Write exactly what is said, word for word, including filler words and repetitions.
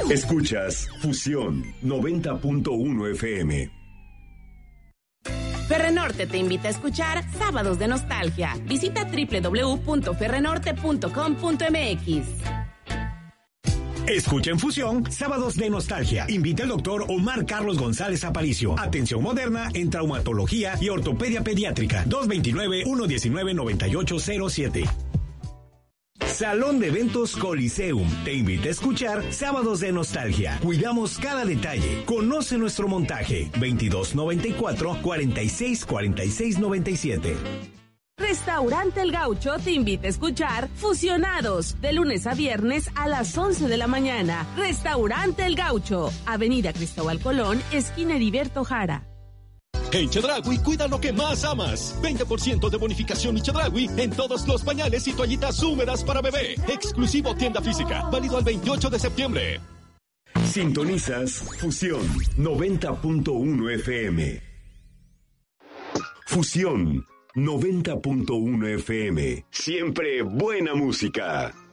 Escuchas Fusión noventa punto uno F M. Ferrenorte te invita a escuchar Sábados de Nostalgia. Visita doble u doble u doble u punto ferrenorte punto com punto m x. Escucha en Fusión Sábados de Nostalgia. Invita al doctor Omar Carlos González Aparicio. Atención moderna en traumatología y ortopedia pediátrica. dos dos nueve, uno uno nueve, nueve ocho cero siete. Salón de Eventos Coliseum te invita a escuchar Sábados de Nostalgia. Cuidamos cada detalle. Conoce nuestro montaje. veintidós noventa y cuatro, cuarenta y seis, cuarenta y seis noventa y siete. Restaurante El Gaucho te invita a escuchar Fusionados, de lunes a viernes a las once de la mañana. Restaurante El Gaucho, Avenida Cristóbal Colón, esquina Heriberto Jara. En Chedraui cuida lo que más amas. veinte por ciento de bonificación y Chedraui en todos los pañales y toallitas húmedas para bebé. Exclusivo tienda física, válido al veintiocho de septiembre. Sintonizas Fusión noventa punto uno F M. Fusión noventa punto uno F M. Siempre buena música.